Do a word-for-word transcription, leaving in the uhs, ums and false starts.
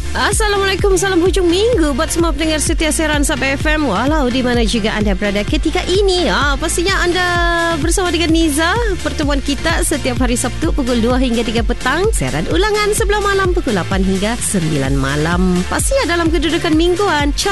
Assalamualaikum, salam hujung minggu buat semua pendengar setia siaran Sab F M walau di mana juga anda berada ketika ini. Ah, pastinya anda bersama dengan Niza. Pertemuan kita setiap hari Sabtu pukul dua hingga tiga petang. Siaran ulangan sebelah malam pukul lapan hingga sembilan malam. Pastinya dalam kedudukan mingguan.